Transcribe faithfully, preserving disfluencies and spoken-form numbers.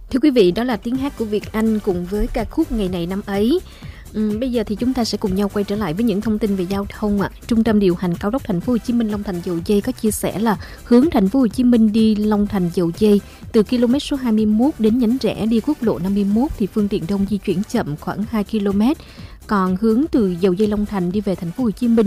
Thưa quý vị, đó là tiếng hát của Việt Anh cùng với ca khúc Ngày này năm ấy. Ừ, bây giờ thì chúng ta sẽ cùng nhau quay trở lại với những thông tin về giao thông ạ. À. Trung tâm điều hành cao tốc Thành phố Hồ Chí Minh Long Thành Dầu Giây có chia sẻ là hướng Thành phố Hồ Chí Minh đi Long Thành Dầu Giây từ km số hai mươi mốt đến nhánh rẽ đi quốc lộ năm mươi mốt thì phương tiện đông di chuyển chậm khoảng hai ki lô mét. Còn hướng từ Dầu Giây Long Thành đi về Thành phố Hồ Chí Minh